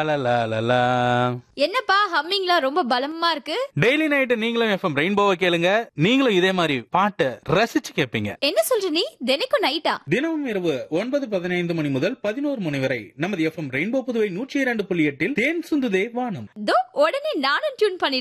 லலலலலா. என்னப்பா ஹம்மிங்லாம் ரொம்ப பலமா இருக்கு? டெய்லி நைட் நீங்களும் எஃப்எம் ரெயின்போவை கேளுங்க. நீங்களும் இதே மாதிரி பாட்டை ரசிச்சு கேட்பீங்க. என்ன சொல்ற நீ? தினைக்கும் நைட்டா? தினமும் இரவு 9:15 மணி முதல் 11 மணி வரை நமது எஃப்எம் ரெயின்போ புதுவை 102.8 தேன் சுந்துதே வானம். உடனே நானும் டியூன் பண்ணி